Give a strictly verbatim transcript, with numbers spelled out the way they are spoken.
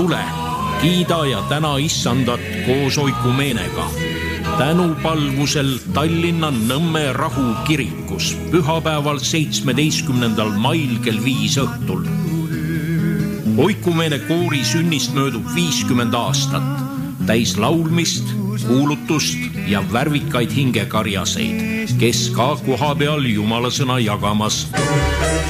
tule, kiida ja täna issandat koos oikumeenega. Tänupalvusel Tallinna Nõmme Rahu kirikus pühapäeval seitsmeteistkümnendal mail kell viis õhtul. Oikumeene koori sünnist möödub viiskümmend aastat, täis laulmist, kuulutust ja värvikaid hingekarjaseid, kes ka koha peal jumalasõna jagamas.